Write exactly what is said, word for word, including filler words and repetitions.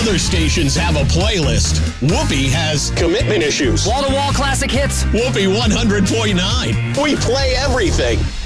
Other stations have a playlist. Whoopi has commitment issues. Wall-to-wall classic hits. Whoopi one hundred point nine. We play everything.